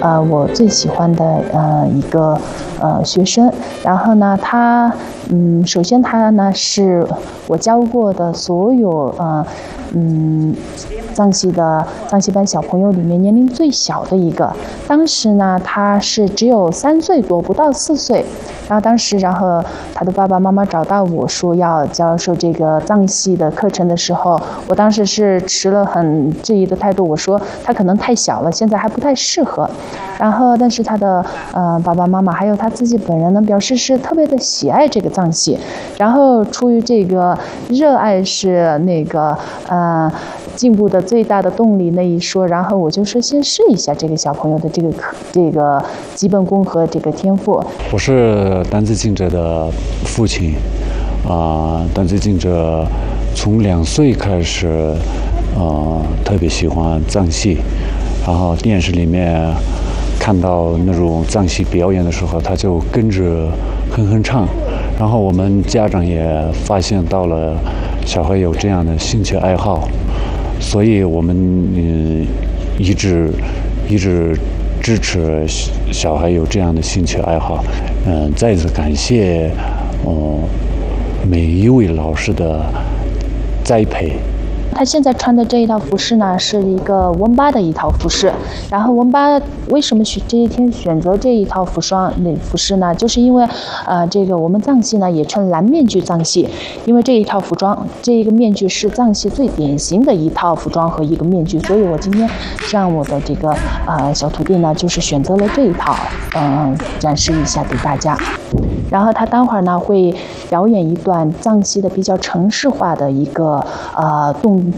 我最喜欢的一个学生。然后呢，他首先他呢是我教过的所有藏戏班小朋友里面年龄最小的一个。当时呢，他是只有3岁多，不到4岁。然后他的爸爸妈妈找到我说要教授这个藏戏的课程的时候，我当时是持了很质疑的态度，我说他可能太小了，现在还不太适合。然后但是他的爸爸妈妈还有他自己本人呢，表示是特别的喜爱这个藏戏。然后出于这个热爱是那个进步的最大的动力那一说，然后我就说先试一下这个小朋友的这个基本功和这个天赋。 我是丹子敬者的父亲，丹子敬者从2岁开始，特别喜欢藏戏，然后电视里面看到那种藏戏表演的时候，他就跟着哼唱。然后我们家长也发现到了小孩有这样的兴趣爱好，所以我们一直支持小孩有这样的兴趣爱好。再次感谢每一位老师的栽培。 他现在穿的这一套服饰呢，是一个温巴的一套服饰。然后温巴为什么这一天选择这一套服饰呢？就是因为这个我们藏戏呢也称蓝面具藏戏，因为这一套服装，这一个面具是藏戏最典型的一套服装和一个面具，所以我今天让我的这个小徒弟呢，就是选择了这一套，展示一下给大家。然后他待会儿呢会表演一段藏戏的比较程式化的一个